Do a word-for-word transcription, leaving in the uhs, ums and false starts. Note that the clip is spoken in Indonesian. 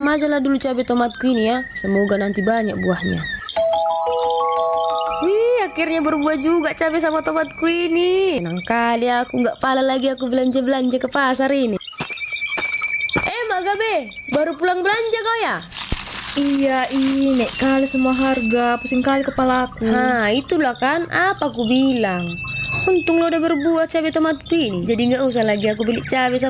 aja lah dulu cabai tomatku ini ya. Semoga nanti banyak buahnya. Wih, akhirnya berbuah juga cabai sama tomatku ini. Senang kali aku, nggak pala lagi aku belanja-belanja ke pasar ini. Eh, Mak Gabe, baru pulang belanja kau ya? Iya, ini naik kali semua harga, pusing kali kepalaku. Nah, itulah kan apa aku bilang. Untung lo udah berbuah cabai tomatku ini. Jadi nggak usah lagi aku beli cabai sama